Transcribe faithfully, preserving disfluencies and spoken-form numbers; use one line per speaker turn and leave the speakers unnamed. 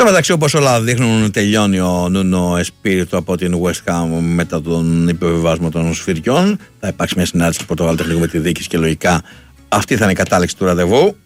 Στο μεταξύ, όπως όλα δείχνουν, τελειώνει ο Νούνο Εσπίριτο από την West Ham μετά τον υποβιβασμό των σφυριών. Θα υπάρξει μια συνάντηση του Πορτογάλου τεχνικού με τη διοίκηση και λογικά αυτή θα είναι η κατάληξη του ραντεβού.